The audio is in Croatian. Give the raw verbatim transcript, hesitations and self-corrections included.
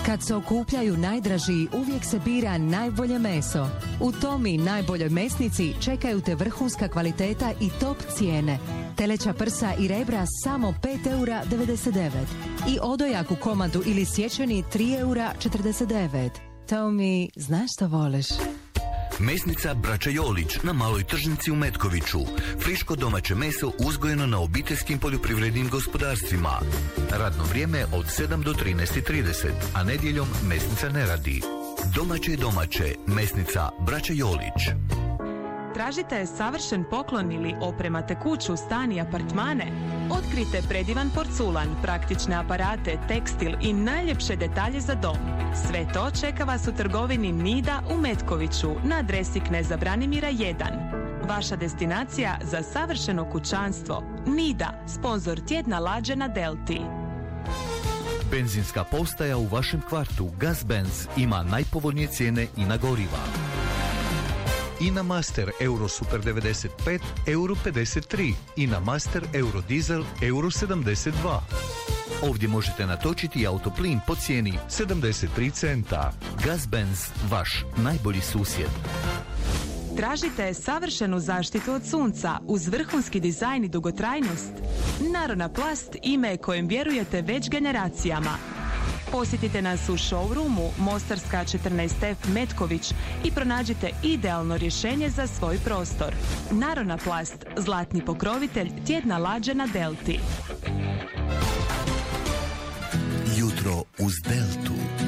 Kad se okupljaju najdražiji, uvijek se bira najbolje meso. U Tomi najboljoj mesnici čekaju te vrhunska kvaliteta i top cijene. Teleća prsa i rebra samo pet eura devedeset devet. I odojak u komadu ili sječeni tri eura četrdeset devet. Tomi, znaš što voliš? Mesnica Braća Jolić na Maloj tržnici u Metkoviću. Friško domaće meso uzgojeno na obiteljskim poljoprivrednim gospodarstvima. Radno vrijeme od sedam do trinaest i trideset, a nedjeljom mesnica ne radi. Domaće i domaće, mesnica Braća Jolić. Tražite savršen poklon ili opremate kuću, stan i apartmane? Otkrite predivan porculan, praktične aparate, tekstil i najljepše detalje za dom. Sve to čeka vas u trgovini Nida u Metkoviću na adresi Kneza Branimira jedan. Vaša destinacija za savršeno kućanstvo. Nida, sponzor tjedna lađe na Delti. Benzinska postaja u vašem kvartu Gazbenz ima najpovoljnije cijene i na goriva. Ina Master Euro Super devedeset pet, euro pedeset tri. Ina Master Euro Diesel, euro sedamdeset dva. Ovdje možete natočiti autoplin po cijeni sedamdeset tri centa. Gazbenz, vaš najbolji susjed. Tražite savršenu zaštitu od sunca uz vrhunski dizajn i dugotrajnost? Narona Plast ime kojem vjerujete već generacijama. Posjetite nas u showroomu Mostarska četrnaest F Metković i pronađite idealno rješenje za svoj prostor. Narona Plast, zlatni pokrovitelj tjedna lađe na Delti. Jutro uz Deltu.